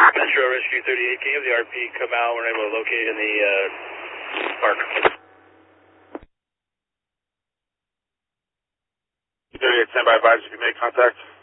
Metro Rescue 38, can you have the RP come out? We're able to locate in the park. 38, stand by, advise if you make contact.